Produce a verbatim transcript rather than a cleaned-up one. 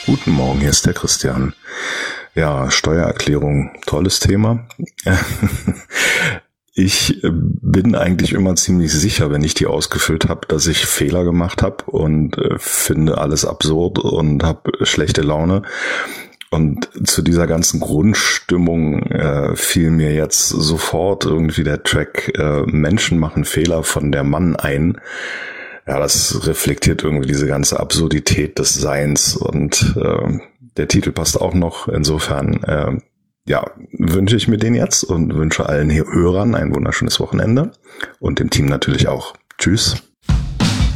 Guten Morgen, hier ist der Christian. Ja, Steuererklärung, tolles Thema. Ich bin eigentlich immer ziemlich sicher, wenn ich die ausgefüllt habe, dass ich Fehler gemacht habe und äh, finde alles absurd und habe schlechte Laune. Und zu dieser ganzen Grundstimmung äh, fiel mir jetzt sofort irgendwie der Track äh, Menschen machen Fehler von der Mann ein. Ja, das reflektiert irgendwie diese ganze Absurdität des Seins und äh, der Titel passt auch noch. Insofern äh, ja, wünsche ich mir den jetzt und wünsche allen Hörern ein wunderschönes Wochenende und dem Team natürlich auch. Tschüss.